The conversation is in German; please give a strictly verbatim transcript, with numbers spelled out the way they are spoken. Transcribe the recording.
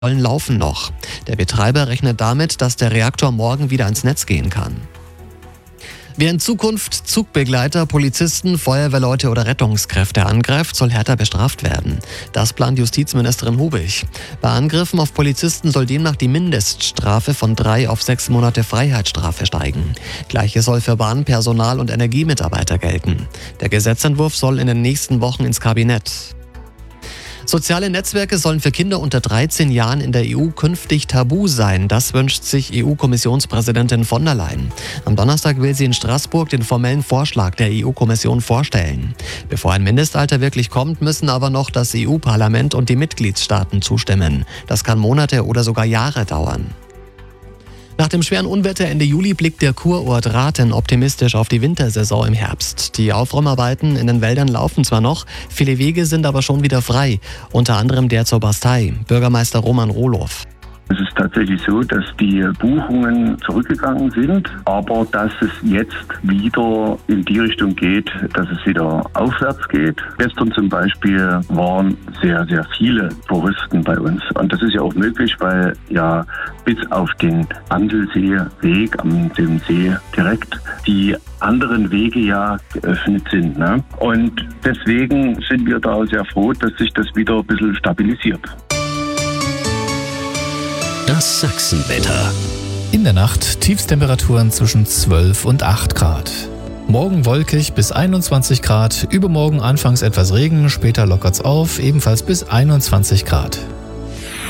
laufen noch. Der Betreiber rechnet damit, dass der Reaktor morgen wieder ans Netz gehen kann. Wer in Zukunft Zugbegleiter, Polizisten, Feuerwehrleute oder Rettungskräfte angreift, soll härter bestraft werden. Das plant Justizministerin Hubig. Bei Angriffen auf Polizisten soll demnach die Mindeststrafe von drei auf sechs Monate Freiheitsstrafe steigen. Gleiches soll für Bahnpersonal und Energiemitarbeiter gelten. Der Gesetzentwurf soll in den nächsten Wochen ins Kabinett. Soziale Netzwerke sollen für Kinder unter dreizehn Jahren in der E U künftig tabu sein. Das wünscht sich E U-Kommissionspräsidentin von der Leyen. Am Donnerstag will sie in Straßburg den formellen Vorschlag der E U-Kommission vorstellen. Bevor ein Mindestalter wirklich kommt, müssen aber noch das E U-Parlament und die Mitgliedstaaten zustimmen. Das kann Monate oder sogar Jahre dauern. Nach dem schweren Unwetter Ende Juli blickt der Kurort Rathen optimistisch auf die Wintersaison im Herbst. Die Aufräumarbeiten in den Wäldern laufen zwar noch, viele Wege sind aber schon wieder frei, unter anderem der zur Bastei. Bürgermeister Roman Rohloff. Es ist tatsächlich so, dass die Buchungen zurückgegangen sind, aber dass es jetzt wieder in die Richtung geht, dass es wieder aufwärts geht. Gestern zum Beispiel waren sehr, sehr viele Touristen bei uns. Und das ist ja auch möglich, weil ja bis auf den Andelseeweg am dem See direkt die anderen Wege ja geöffnet sind. Ne? Und deswegen sind wir da sehr froh, dass sich das wieder ein bisschen stabilisiert. Das Sachsenwetter. In der Nacht Tiefstemperaturen zwischen zwölf und acht Grad. Morgen wolkig bis einundzwanzig Grad, übermorgen anfangs etwas Regen, später lockert's auf, ebenfalls bis einundzwanzig Grad.